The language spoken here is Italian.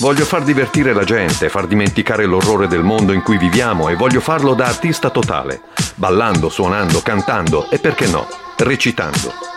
Voglio far divertire la gente, far dimenticare l'orrore del mondo in cui viviamo e voglio farlo da artista totale, ballando, suonando, cantando e perché no, recitando.